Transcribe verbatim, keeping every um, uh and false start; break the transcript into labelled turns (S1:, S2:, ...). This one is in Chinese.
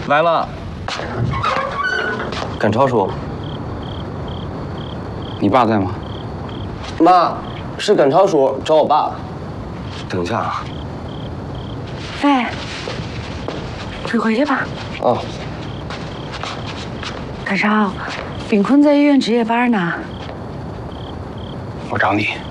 S1: 来了。
S2: 赶超叔，
S3: 你爸在吗？
S2: 妈，是赶超叔找我爸。等一下啊。
S4: 哎，你回去吧。
S2: 哦。
S4: 赶超，炳坤在医院值夜班呢。
S3: 我找你。